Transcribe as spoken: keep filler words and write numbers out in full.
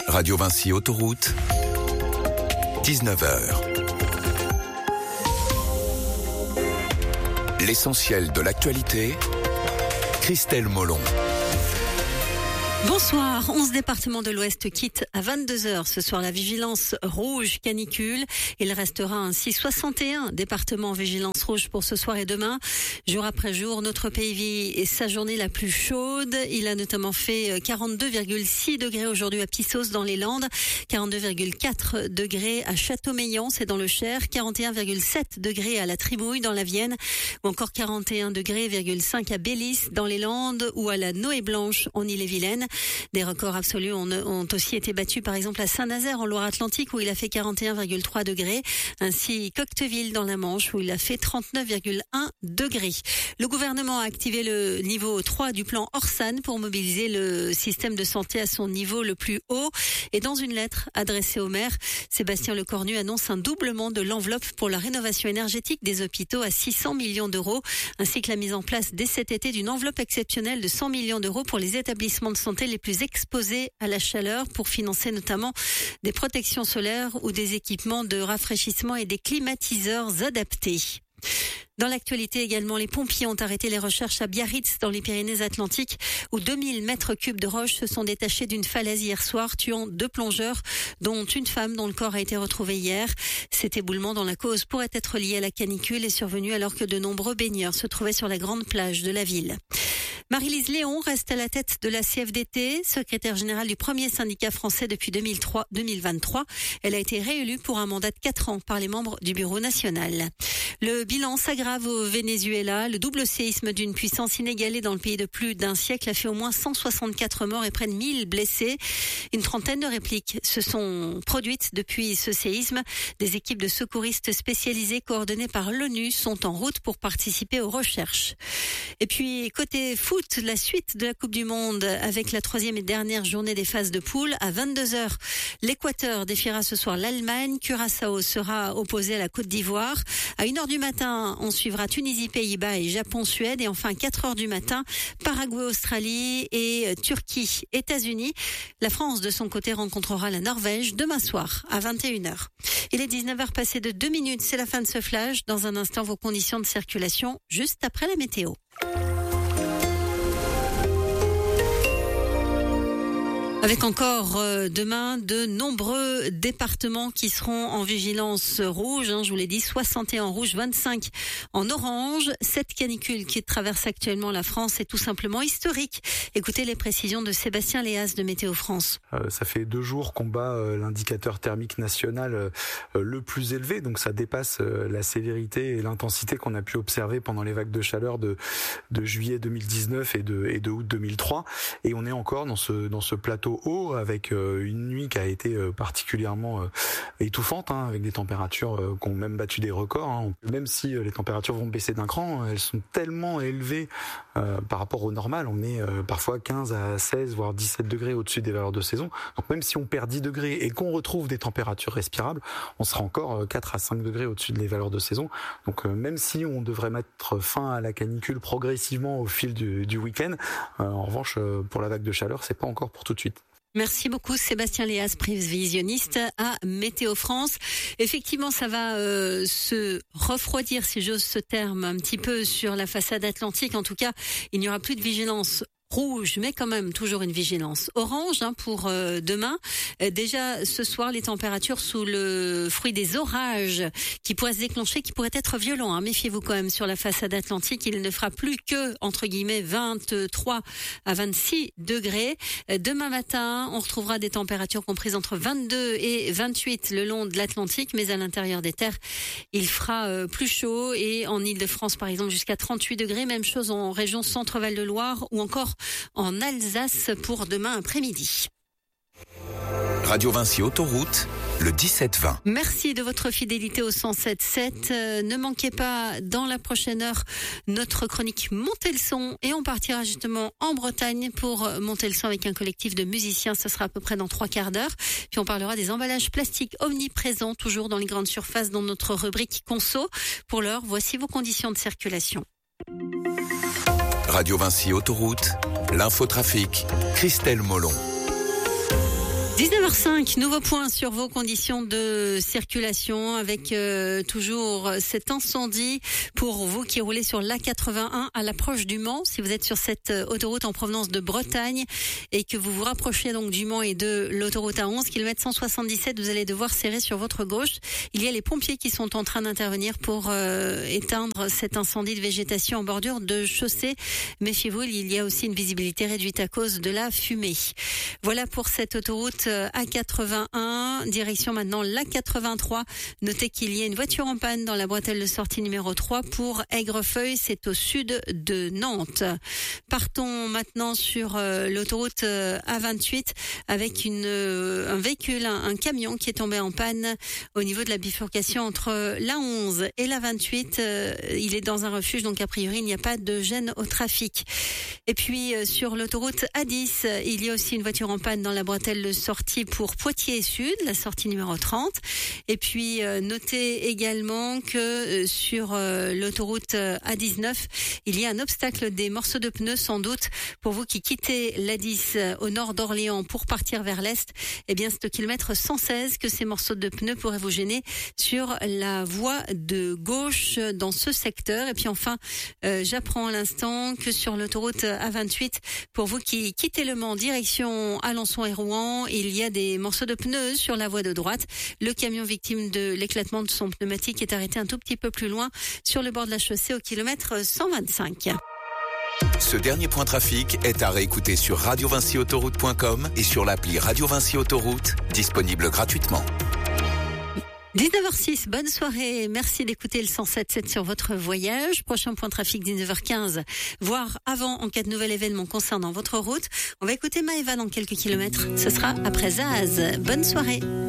Radio Vinci Autoroute, dix-neuf heures. L'essentiel de l'actualité, Christelle Molon. Bonsoir. onze départements de l'Ouest quittent à vingt-deux heures ce soir la vigilance rouge canicule. Il restera ainsi soixante et un départements en vigilance rouge pour ce soir et demain. Jour après jour, notre pays vit sa journée la plus chaude. Il a notamment fait quarante-deux virgule six degrés aujourd'hui à Pissos dans les Landes, quarante-deux virgule quatre degrés à Châteaumeillan, c'est dans le Cher, quarante et un virgule sept degrés à la Trimouille dans la Vienne, ou encore quarante et un degrés virgule cinq à Bélis dans les Landes ou à la Noé Blanche en Ille-et-Vilaine. Des records absolus ont, ont aussi été battus par exemple à Saint-Nazaire en Loire-Atlantique où il a fait quarante et un virgule trois degrés, ainsi Cocteville dans la Manche où il a fait trente-neuf virgule un degrés. Le gouvernement a activé le niveau trois du plan Orsan pour mobiliser le système de santé à son niveau le plus haut. Et dans une lettre adressée au maire, Sébastien Lecornu annonce un doublement de l'enveloppe pour la rénovation énergétique des hôpitaux à six cents millions d'euros, ainsi que la mise en place dès cet été d'une enveloppe exceptionnelle de cent millions d'euros pour les établissements de santé les plus exposés à la chaleur pour financer notamment des protections solaires ou des équipements de rafraîchissement et des climatiseurs adaptés. Dans l'actualité également, les pompiers ont arrêté les recherches à Biarritz dans les Pyrénées-Atlantiques où deux mille mètres cubes de roches se sont détachés d'une falaise hier soir, tuant deux plongeurs, dont une femme dont le corps a été retrouvé hier. Cet éboulement dont la cause pourrait être liée à la canicule est survenu alors que de nombreux baigneurs se trouvaient sur la grande plage de la ville. Marie-Lise Léon reste à la tête de la C F D T, secrétaire générale du premier syndicat français depuis deux mille trois, deux mille vingt-trois. Elle a été réélue pour un mandat de quatre ans par les membres du bureau national. Le bilan s'aggrave au Venezuela. Le double séisme d'une puissance inégalée dans le pays de plus d'un siècle a fait au moins cent soixante-quatre morts et près de mille blessés. Une trentaine de répliques se sont produites depuis ce séisme. Des équipes de secouristes spécialisées coordonnées par l'ONU sont en route pour participer aux recherches. Et puis, côté foot, la suite de la Coupe du Monde avec la troisième et dernière journée des phases de poule. À vingt-deux heures, l'Équateur défiera ce soir l'Allemagne. Curaçao sera opposé à la Côte d'Ivoire. À une heure du matin, on suivra Tunisie, Pays-Bas et Japon-Suède. Et enfin, quatre heures du matin, Paraguay, Australie et Turquie, États-Unis. La France, de son côté, rencontrera la Norvège demain soir à vingt et une heures. Il est dix-neuf heures passées de deux minutes. C'est la fin de ce flash. Dans un instant, vos conditions de circulation juste après la météo. Avec encore euh, demain de nombreux départements qui seront en vigilance rouge. Hein, je vous l'ai dit, soixante et un en rouge, vingt-cinq en orange. Cette canicule qui traverse actuellement la France est tout simplement historique. Écoutez les précisions de Sébastien Léas de Météo France. Euh, ça fait deux jours qu'on bat euh, l'indicateur thermique national euh, le plus élevé. Donc ça dépasse euh, la sévérité et l'intensité qu'on a pu observer pendant les vagues de chaleur de, de juillet deux mille dix-neuf et de, et de août deux mille trois. Et on est encore dans ce, dans ce plateau haut avec euh, une nuit qui a été euh, particulièrement euh, étouffante, hein, avec des températures euh, qui ont même battu des records. Hein. Même si euh, les températures vont baisser d'un cran, elles sont tellement élevées euh, par rapport au normal. On est euh, parfois quinze à seize voire dix-sept degrés au-dessus des valeurs de saison. Donc même si on perd dix degrés et qu'on retrouve des températures respirables, on sera encore euh, quatre à cinq degrés au-dessus des valeurs de saison. Donc euh, même si on devrait mettre fin à la canicule progressivement au fil du, du week-end, euh, en revanche euh, pour la vague de chaleur, c'est pas encore pour tout de suite. Merci beaucoup Sébastien Léas, prévisionniste à Météo France. Effectivement, ça va euh, se refroidir, si j'ose ce terme, un petit peu sur la façade atlantique. En tout cas, il n'y aura plus de vigilance rouge, mais quand même toujours une vigilance orange hein, pour euh, demain. Euh, déjà ce soir, les températures sous le fruit des orages qui pourraient se déclencher, qui pourraient être violents. Hein. Méfiez-vous quand même sur la façade atlantique. Il ne fera plus que, entre guillemets, vingt-trois à vingt-six degrés. Euh, demain matin, on retrouvera des températures comprises entre vingt-deux et vingt-huit le long de l'Atlantique, mais à l'intérieur des terres, il fera euh, plus chaud. Et en Ile-de-France, par exemple, jusqu'à trente-huit degrés. Même chose en région Centre-Val de Loire ou encore en Alsace pour demain après-midi. Radio Vinci Autoroute, le dix-sept vingt. Merci de votre fidélité au cent sept sept. Euh, ne manquez pas dans la prochaine heure notre chronique Montez le son et on partira justement en Bretagne pour monter le son avec un collectif de musiciens. Ce sera à peu près dans trois quarts d'heure. Puis on parlera des emballages plastiques omniprésents toujours dans les grandes surfaces dans notre rubrique Conso. Pour l'heure, voici vos conditions de circulation. Radio Vinci Autoroute, l'infotrafic, Christelle Molon. dix-neuf heures cinq, nouveau point sur vos conditions de circulation avec euh, toujours cet incendie pour vous qui roulez sur l'A quatre-vingt-un à l'approche du Mans. Si vous êtes sur cette autoroute en provenance de Bretagne et que vous vous rapprochez donc du Mans et de l'autoroute A onze, kilomètre cent soixante-dix-sept, vous allez devoir serrer sur votre gauche. Il y a les pompiers qui sont en train d'intervenir pour euh, éteindre cet incendie de végétation en bordure de chaussée. Méfiez-vous, il y a aussi une visibilité réduite à cause de la fumée. Voilà pour cette autoroute A quatre-vingt-un, direction maintenant l'A quatre-vingt-trois. Notez qu'il y a une voiture en panne dans la bretelle de sortie numéro trois pour Aigrefeuille, c'est au sud de Nantes. Partons maintenant sur euh, l'autoroute euh, A vingt-huit avec une, euh, un véhicule, un, un camion qui est tombé en panne au niveau de la bifurcation entre l'A onze et l'A vingt-huit. Euh, il est dans un refuge, donc a priori il n'y a pas de gêne au trafic. Et puis euh, sur l'autoroute A dix, il y a aussi une voiture en panne dans la bretelle de sortie pour Poitiers Sud, la sortie numéro trente. Et puis euh, notez également que euh, sur euh, l'autoroute euh, A dix-neuf, il y a un obstacle des morceaux de pneus sans doute pour vous qui quittez l'A dix euh, au nord d'Orléans pour partir vers l'est. Eh bien c'est au kilomètre cent seize que ces morceaux de pneus pourraient vous gêner sur la voie de gauche dans ce secteur. Et puis enfin, euh, j'apprends à l'instant que sur l'autoroute A vingt-huit, pour vous qui quittez le Mans direction Alençon et Rouen, il y a des morceaux de pneus sur la voie de droite. Le camion victime de l'éclatement de son pneumatique est arrêté un tout petit peu plus loin sur le bord de la chaussée au kilomètre cent vingt-cinq. Ce dernier point trafic est à réécouter sur radio vinci autoroute point com et sur l'appli Radio Vinci Autoroute, disponible gratuitement. dix-neuf heures six, bonne soirée. Merci d'écouter le cent sept virgule sept sur votre voyage. Prochain point trafic, dix-neuf heures quinze. Voire avant, en cas de nouvel événement concernant votre route. On va écouter Maëva dans quelques kilomètres. Ce sera après Zaz. Bonne soirée.